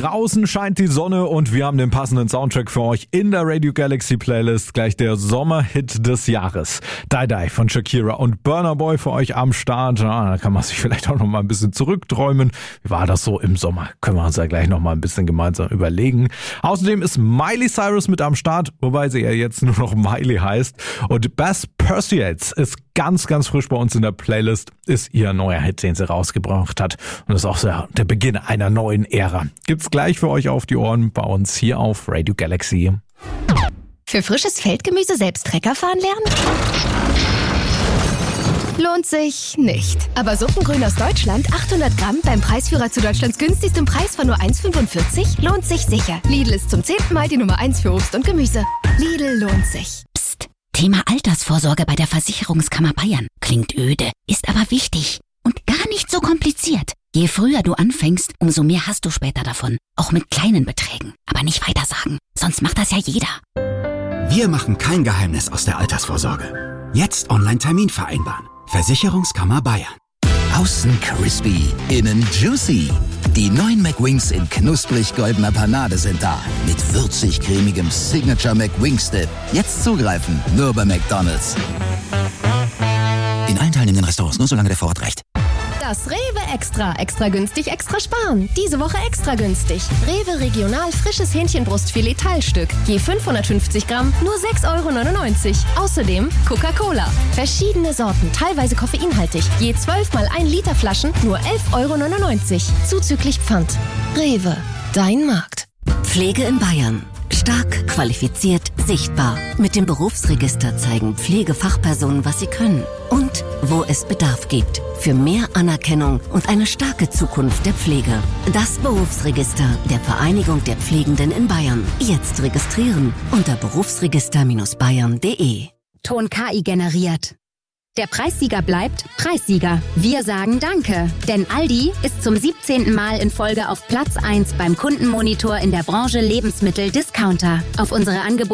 Draußen scheint die Sonne und wir haben den passenden Soundtrack für euch in der Radio Galaxy Playlist. Gleich der Sommerhit des Jahres. Die Die von Shakira und Burna Boy für euch am Start. Da kann man sich vielleicht auch noch mal ein bisschen zurückträumen. Wie war das so im Sommer? Können wir uns ja gleich noch mal ein bisschen gemeinsam überlegen. Außerdem ist Miley Cyrus mit am Start, wobei sie ja jetzt nur noch Miley heißt. Und Bass Persuades ist ganz, ganz frisch bei uns in der Playlist. Ist ihr neuer Hit, den sie rausgebracht hat. Und das ist auch so der Beginn einer neuen Ära. Gibt's gleich für euch auf die Ohren bei uns hier auf Radio Galaxy. Für frisches Feldgemüse selbst Trecker fahren lernen? Lohnt sich nicht. Aber Suppengrün aus Deutschland, 800 Gramm, beim Preisführer zu Deutschlands günstigstem Preis von nur 1,45, lohnt sich sicher. Lidl ist zum 10. Mal die Nummer 1 für Obst und Gemüse. Lidl lohnt sich. Psst. Thema Altersvorsorge bei der Versicherungskammer Bayern. Klingt öde, ist aber wichtig und gar nicht so kompliziert. Je früher du anfängst, umso mehr hast du später davon. Auch mit kleinen Beträgen. Aber nicht weitersagen, sonst macht das ja jeder. Wir machen kein Geheimnis aus der Altersvorsorge. Jetzt Online-Termin vereinbaren. Versicherungskammer Bayern. Außen crispy, innen juicy. Die neuen McWings in knusprig-goldener Panade sind da. Mit würzig-cremigem Signature McWings-Dip. Jetzt zugreifen, nur bei McDonald's. In allen teilnehmenden Restaurants, nur solange der Vorrat reicht. Das Rewe Extra. Extra günstig, extra sparen. Diese Woche extra günstig. Rewe Regional frisches Hähnchenbrustfilet Teilstück. Je 550 Gramm, nur 6,99 €. Außerdem Coca-Cola. Verschiedene Sorten, teilweise koffeinhaltig. Je 12 mal 1 Liter Flaschen, nur 11,99 €. Zuzüglich Pfand. Rewe. Dein Markt. Pflege in Bayern. Stark, qualifiziert, sichtbar. Mit dem Berufsregister zeigen Pflegefachpersonen, was sie können. Und wo es Bedarf gibt. Für mehr Anerkennung und eine starke Zukunft der Pflege. Das Berufsregister der Vereinigung der Pflegenden in Bayern. Jetzt registrieren unter berufsregister-bayern.de. Ton KI generiert. Der Preissieger bleibt Preissieger. Wir sagen Danke, denn Aldi ist zum 17. Mal in Folge auf Platz 1 beim Kundenmonitor in der Branche Lebensmittel-Discounter. Auf unsere Angebote